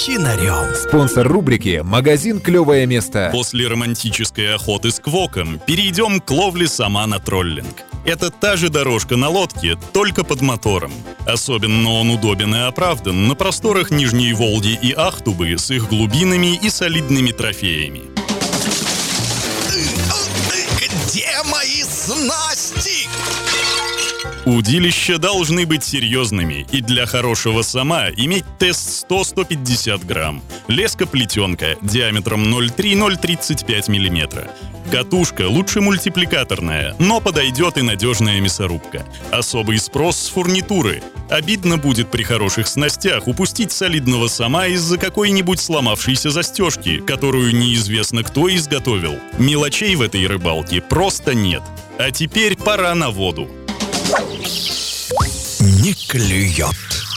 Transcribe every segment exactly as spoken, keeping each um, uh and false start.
чинарем. Спонсор рубрики «Магазин «Клевое место». После романтической охоты с квоком перейдем к ловле сама на троллинг. Это та же дорожка на лодке, только под мотором. Особенно он удобен и оправдан на просторах Нижней Волги и Ахтубы с их глубинами и солидными трофеями. Где мои снасти? Удилища должны быть серьезными и для хорошего сама иметь тест сто - сто пятьдесят грамм. Леска-плетенка диаметром ноль целых три - ноль целых тридцать пять миллиметра. Катушка лучше мультипликаторная, но подойдет и надежная мясорубка. Особый спрос с фурнитуры. Обидно будет при хороших снастях упустить солидного сама из-за какой-нибудь сломавшейся застежки, которую неизвестно кто изготовил. Мелочей в этой рыбалке просто нет. А теперь пора на воду. Не клюет.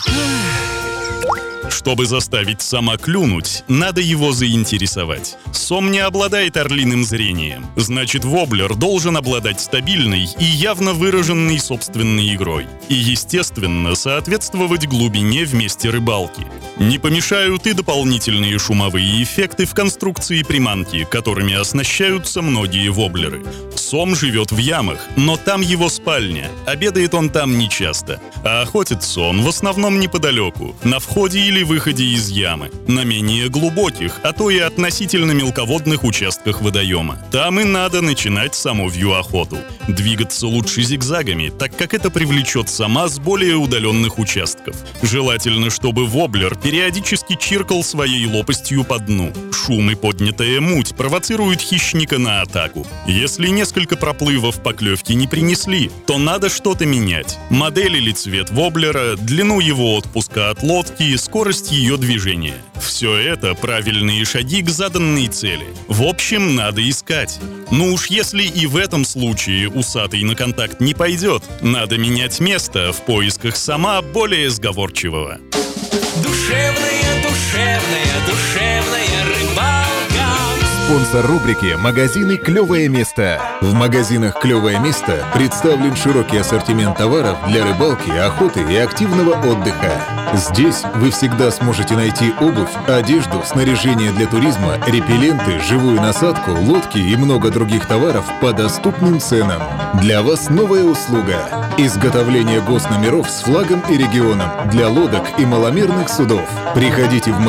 Чтобы заставить сама клюнуть, надо его заинтересовать. Сом не обладает орлиным зрением. Значит, воблер должен обладать стабильной и явно выраженной собственной игрой. И, естественно, соответствовать глубине в месте рыбалки. Не помешают и дополнительные шумовые эффекты в конструкции приманки, которыми оснащаются многие воблеры. Сом живет в ямах, но там его спальня. Обедает он там нечасто. А охотится он в основном неподалеку, на входе или выходе из ямы, на менее глубоких, а то и относительно мелководных участках водоема. Там и надо начинать самовью охоту. Двигаться лучше зигзагами, так как это привлечет сама с более удаленных участков. Желательно, чтобы воблер периодически чиркал своей лопастью по дну. Шум и поднятая муть провоцируют хищника на атаку. Если несколько проплывов поклевки не принесли, то надо что-то менять. Модель или цвет воблера, длину его отпуска от лодки, скорость ее движения. Все это правильные шаги к заданной цели. В общем, надо искать. Ну уж если и в этом случае усатый на контакт не пойдет, надо менять место в поисках сама более сговорчивого. Душевная, душевная, душевная рыбалка. Спонсор рубрики «Магазины «Клевое место». В магазинах «Клевое место» представлен широкий ассортимент товаров для рыбалки, охоты и активного отдыха. Здесь вы всегда сможете найти обувь, одежду, снаряжение для туризма, репелленты, живую насадку, лодки и много других товаров по доступным ценам. Для вас новая услуга – изготовление госномеров с флагом и регионом для лодок и маломерных судов. Приходите в магазин